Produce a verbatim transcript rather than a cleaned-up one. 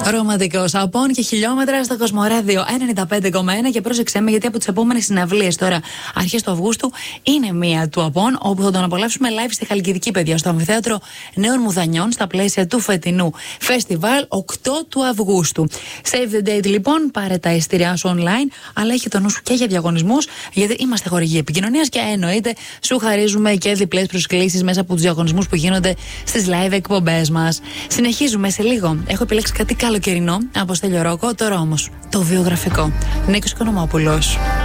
Ρομαντικός Απών και χιλιόμετρα στο Κοσμοράδιο ενενήντα πέντε κόμμα ένα. Και πρόσεξε με, γιατί από τις επόμενες συναυλίες τώρα, αρχές του Αυγούστου, είναι μία του Απών, όπου θα τον απολαύσουμε live στη Χαλκιδική, παιδιά, στο Αμφιθέατρο Νέων Μουδανιών, στα πλαίσια του φετινού φεστιβάλ οκτώ του Αυγούστου. Save the date, λοιπόν, πάρε τα εισιτήριά σου online, αλλά έχει το νου σου και για διαγωνισμούς, γιατί είμαστε χορηγοί επικοινωνίας και εννοείται σου χαρίζουμε και διπλές προσκλήσεις μέσα από τους διαγωνισμούς που γίνονται στις live εκπομπές μας. Συνεχίζουμε σε λίγο. Έχω επιλέξει κάτι καλοκαιρινό από Στέλιο Ρόκο, τώρα όμως το βιογραφικό. Νίκος Οικονομόπουλος.